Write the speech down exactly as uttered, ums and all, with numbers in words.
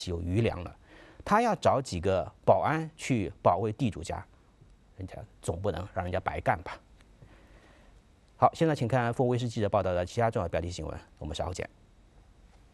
有余粮了，他要找几个保安去保卫地主家，人家总不能让人家白干吧？好，现在请看凤卫视记者报道的其他重要标题新闻，我们稍后见。